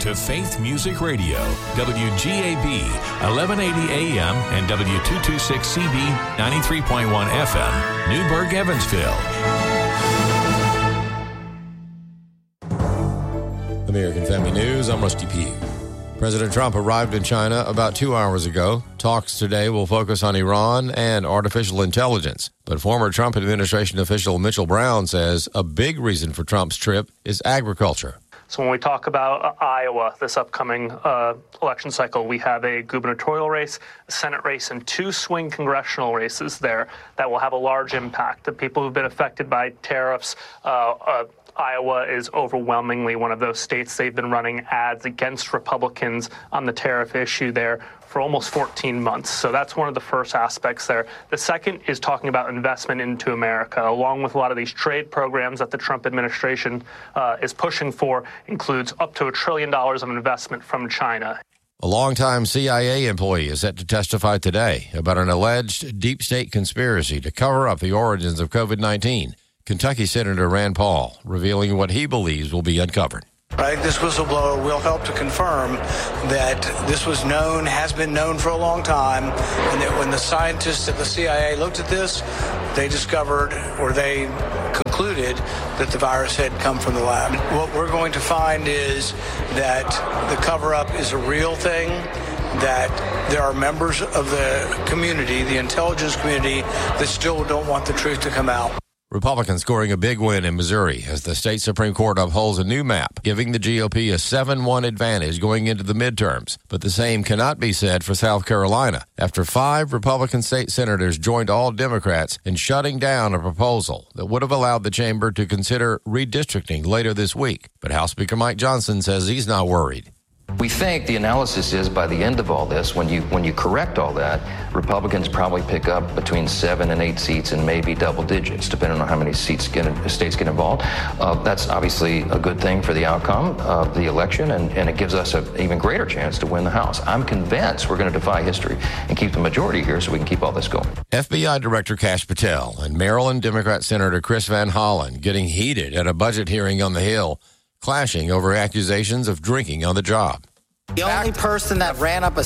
to Faith Music Radio, WGAB, 1180 AM and W226CB, 93.1 FM, Newburgh, Evansville. American Family News, I'm Rusty Pugh. President Trump arrived in China about 2 hours ago. Talks today will focus on Iran and artificial intelligence. But former Trump administration official Mitchell Brown says a big reason for Trump's trip is agriculture. So when we talk about Iowa, this upcoming election cycle, we have a gubernatorial race, a Senate race, and 2 swing congressional races there that will have a large impact. The people who've been affected by tariffs, Iowa is overwhelmingly one of those states. They've been running ads against Republicans on the tariff issue there for almost 14 months. So that's one of the first aspects there. The second is talking about investment into America, along with a lot of these trade programs that the Trump administration is pushing for, includes up to $1 trillion of investment from China. A longtime CIA employee is set to testify today about an alleged deep state conspiracy to cover up the origins of COVID-19. Kentucky Senator Rand Paul revealing what he believes will be uncovered. I think this whistleblower will help to confirm that this was known, has been known for a long time, and that when the scientists at the CIA looked at this, they discovered, or they concluded, that the virus had come from the lab. What we're going to find is that the cover-up is a real thing, that there are members of the community, the intelligence community, that still don't want the truth to come out. Republicans scoring a big win in Missouri as the state Supreme Court upholds a new map, giving the GOP a 7-1 advantage going into the midterms. But the same cannot be said for South Carolina, after 5 Republican state senators joined all Democrats in shutting down a proposal that would have allowed the chamber to consider redistricting later this week. But House Speaker Mike Johnson says he's not worried. We think the analysis is by the end of all this, when you correct all that, Republicans probably pick up between 7 and 8 seats and maybe double digits, depending on how many states get involved. That's obviously a good thing for the outcome of the election, and it gives us an even greater chance to win the House. I'm convinced we're going to defy history and keep the majority here so we can keep all this going. FBI Director Kash Patel and Maryland Democrat Senator Chris Van Hollen getting heated at a budget hearing on the Hill, clashing over accusations of drinking on the job. The only person that ran up a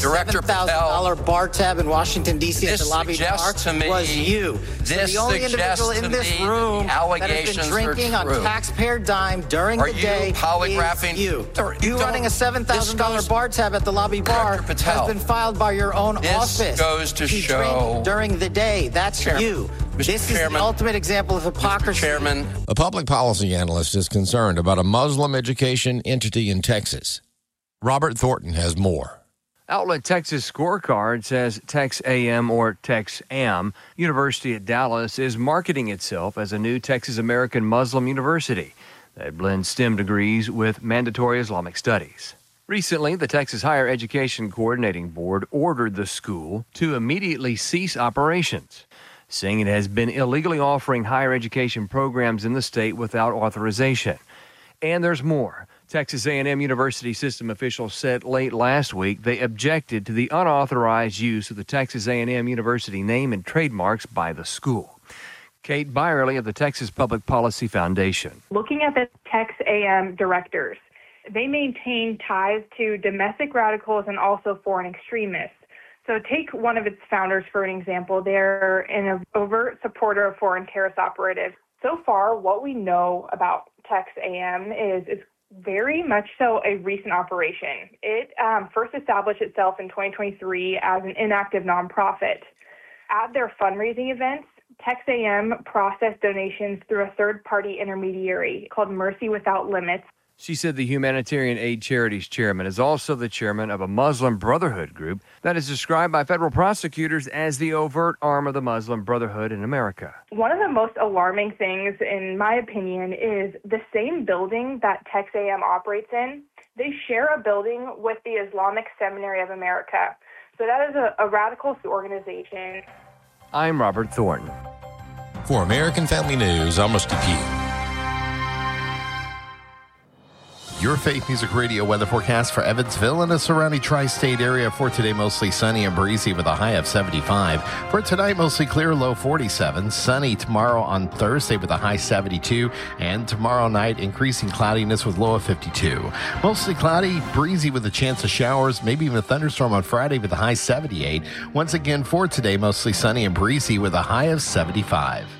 $7,000 bar tab in Washington, D.C. at the lobby bar was you. So the only individual in this room that has been drinking on taxpayer dime during the day is you. You running a $7,000 bar tab at the lobby bar has been filed by your own office. This goes to show during the day. That's you. This is the ultimate example of hypocrisy. A public policy analyst is concerned about a Muslim education entity in Texas. Robert Thornton has more. Outlet Texas Scorecard says Tex AM or Tex Am University at Dallas is marketing itself as a new Texas American Muslim university that blends STEM degrees with mandatory Islamic studies. Recently, the Texas Higher Education Coordinating Board ordered the school to immediately cease operations, saying it has been illegally offering higher education programs in the state without authorization. And there's more. Texas A&M University system officials said late last week they objected to the unauthorized use of the Texas A&M University name and trademarks by the school. Kate Byerly of the Texas Public Policy Foundation. Looking at the Tex A&M directors, they maintain ties to domestic radicals and also foreign extremists. So take one of its founders for an example. They're an overt supporter of foreign terrorist operatives. So far, what we know about Tex A&M is very much so a recent operation. It first established itself in 2023 as an inactive nonprofit. At their fundraising events, Tex A&M processed donations through a third-party intermediary called Mercy Without Limits. She said the Humanitarian Aid Charities chairman is also the chairman of a Muslim Brotherhood group that is described by federal prosecutors as the overt arm of the Muslim Brotherhood in America. One of the most alarming things, in my opinion, is the same building that Tex A&M operates in. They share a building with the Islamic Seminary of America. So that is a radical organization. I'm Robert Thornton. For American Family News, I'm Rusty Pugh. Your Faith Music Radio weather forecast for Evansville and the surrounding tri-state area. For today, mostly sunny and breezy with a high of 75. For tonight, mostly clear, low 47. Sunny tomorrow on Thursday with a high 72. And tomorrow night, increasing cloudiness with low of 52. Mostly cloudy, breezy with a chance of showers, maybe even a thunderstorm on Friday with a high 78. Once again, for today, mostly sunny and breezy with a high of 75.